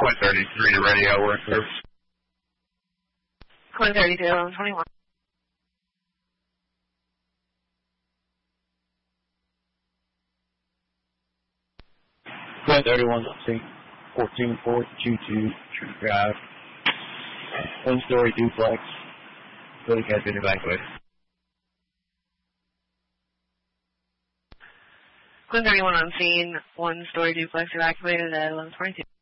Point 33 to radio, we're in service. Point 32, 1121. Point 31, 14422 True Drive. One-story duplex. Building has been evacuated. Point 31 on scene. One-story duplex evacuated at 1122.